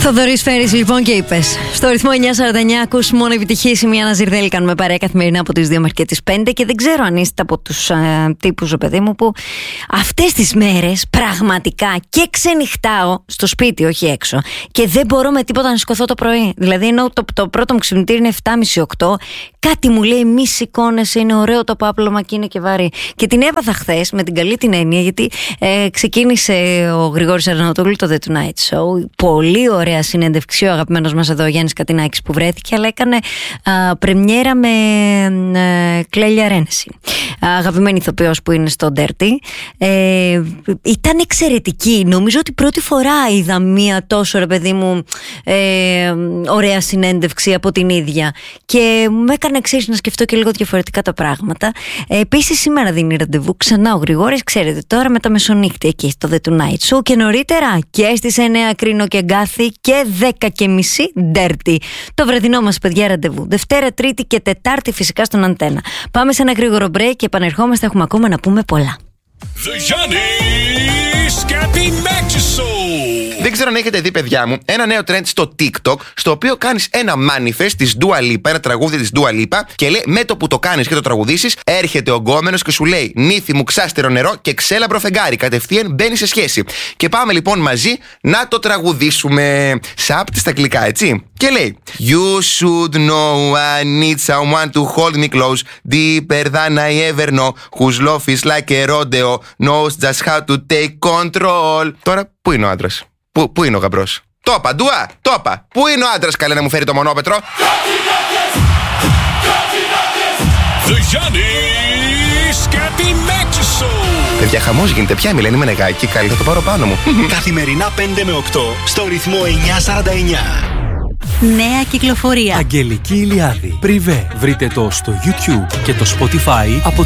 Θοδωρής Φέρης λοιπόν και είπες. Στο ρυθμό 949 ακούς μόνο επιτυχίες. Η Μία Ναζιρδέλη κάνουμε παρέα καθημερινά από τις 2 μέχρι και τις 5. Και δεν ξέρω αν είστε από τους τύπους, παιδί μου, που αυτές τις μέρες πραγματικά και ξενυχτάω στο σπίτι, όχι έξω. Και δεν μπορώ με τίποτα να σηκωθώ το πρωί. Δηλαδή, ενώ το πρώτο μου ξυπνητήρι είναι 7.30-8, κάτι μου λέει μη σηκώνεσαι, είναι ωραίο το πάπλωμα και είναι και βαρύ. Και την έπαθα χθες με την καλή την έννοια, γιατί ξεκίνησε ο Γρηγόρης Αρναούτογλου το The Tonight Show. Πολύ ωραία συνέντευξη ο αγαπημένος μας εδώ ο Γιάννης Κατινάκης που βρέθηκε, αλλά έκανε πρεμιέρα με Κλέλια Ρένεση, αγαπημένη ηθοποιός που είναι στο Dirty. Ήταν εξαιρετική. Νομίζω ότι πρώτη φορά είδα μία τόσο, ρε παιδί μου, ωραία συνέντευξη από την ίδια, και μου έκανε, ξέρεις, να σκεφτώ και λίγο διαφορετικά τα πράγματα. Επίσης σήμερα δίνει ραντεβού ξανά ο Γρηγόρης, ξέρετε, τώρα με τα μεσονύχτη εκεί στο The Tonight Show, και νωρίτερα και στις 9 Κρίνο και Γκάθη και 10.30 Dirty. Το βραδινό μας, παιδιά, ραντεβού Δευτέρα, Τρίτη και Τετάρτη φυσικά στον Αντένα. Πάμε σε ένα γρήγορο break και επανερχόμαστε, έχουμε ακόμα να πούμε πολλά. Δεν ξέρω αν έχετε δει, παιδιά μου, ένα νέο trend στο TikTok, στο οποίο κάνεις ένα manifest της Dua Lipa, ένα τραγούδι της Dua Lipa, και λέει με το που το κάνεις και το τραγουδήσεις, έρχεται ο γκόμενος και σου λέει νύφη μου ξάστερο νερό και ξέλαμπρο φεγγάρι. Κατευθείαν μπαίνει σε σχέση. Και πάμε λοιπόν μαζί να το τραγουδήσουμε. Σάπτη στα αγγλικά, έτσι. Και λέει You should know I need someone to hold me close, deeper than I ever know, whose love is like a rodeo, knows just how to take control. Τώρα, πού είναι ο άντρας? Πού είναι ο γαμπρός? Το είπα, Ντουά, το είπα. Πού είναι ο άντρας, καλέ, να μου φέρει το μονόπετρο? Παιδιά, χαμός γίνεται πια, μιλάνε με νεγάκι. Καλή, θα το πάρω πάνω μου. Καθημερινά 5 με 8 στο ρυθμό 949. Νέα κυκλοφορία. Αγγελική Ηλιάδη. Πριβέ. Βρείτε το στο YouTube και το Spotify από